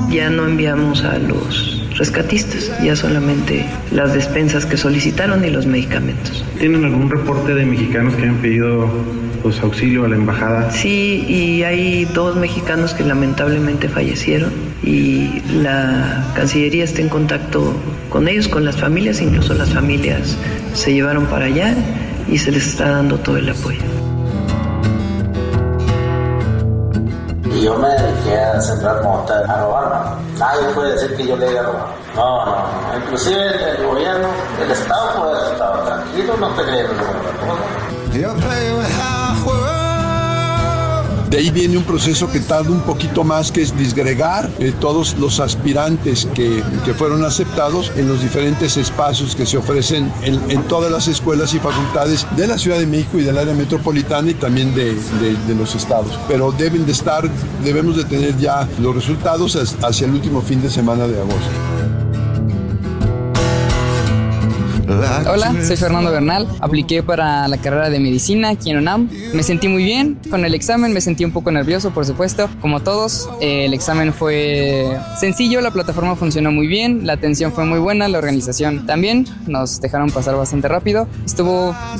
ya no enviamos a los rescatistas, ya solamente las despensas que solicitaron y los medicamentos. ¿Tienen algún reporte de mexicanos que hayan pedido auxilio a la embajada? Sí, y hay 2 mexicanos que lamentablemente fallecieron y la Cancillería está en contacto con ellos, con las familias, incluso las familias se llevaron para allá y se les está dando todo el apoyo. Y yo me dediqué a sembrar mota, a robar. Nadie puede decir que yo le haya robado. No. Inclusive el gobierno, el Estado puede haber estado tranquilo, no te crees ninguna cosa. De ahí viene un proceso que tarda un poquito más, que es disgregar todos los aspirantes que fueron aceptados en los diferentes espacios que se ofrecen en todas las escuelas y facultades de la Ciudad de México y del área metropolitana y también de los estados. Pero debemos de tener ya los resultados hacia el último fin de semana de agosto. Hola, soy Fernando Bernal, apliqué para la carrera de medicina aquí en UNAM. Me sentí muy bien con el examen, me sentí un poco nervioso, por supuesto, como todos. El examen fue sencillo, la plataforma funcionó muy bien, la atención fue muy buena, la organización también, nos dejaron pasar bastante rápido. Estuvo bien.